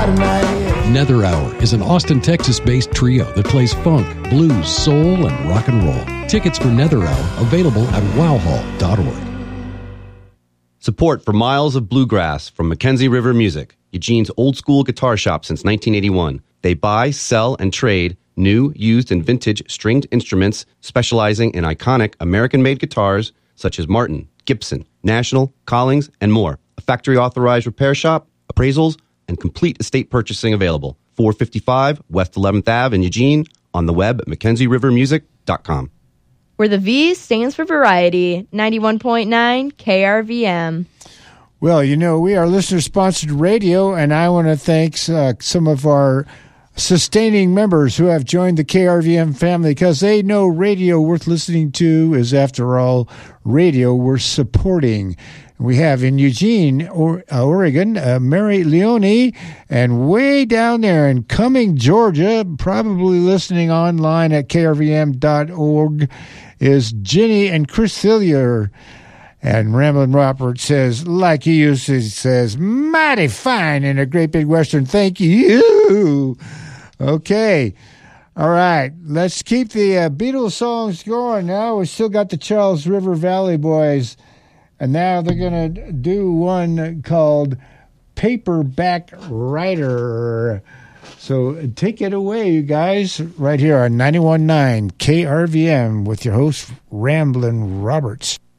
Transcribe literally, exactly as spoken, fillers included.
Nether Hour is an Austin, Texas-based trio that plays funk, blues, soul, and rock and roll. Tickets for Nether Hour available at wow hall dot org. Support for Miles of Bluegrass from Mackenzie River Music, Eugene's old-school guitar shop since nineteen eighty-one. They buy, sell, and trade new, used, and vintage stringed instruments specializing in iconic American-made guitars such as Martin, Gibson, National, Collings, and more. A factory-authorized repair shop, appraisals, and complete estate purchasing available. four fifty-five West eleventh Avenue in Eugene, on the web at mackenzie river music dot com. Where the V stands for variety, ninety-one point nine K R V M. Well, you know, we are listener-sponsored radio, and I want to thank uh, some of our sustaining members who have joined the K R V M family because they know radio worth listening to is, after all, radio worth supporting. We have in Eugene, or, uh, Oregon, uh, Mary Leone, and way down there in Cumming, Georgia, probably listening online at K R V M dot org, is Jenny and Chris Hillier. And Ramblin' Robert says, like he used to, says, mighty fine in a great big Western. Thank you. Okay. All right. Let's keep the uh, Beatles songs going now. We still got the Charles River Valley Boys. And now they're going to do one called Paperback Writer. So take it away, you guys, right here on ninety-one point nine K R V M with your host, Ramblin' Roberts.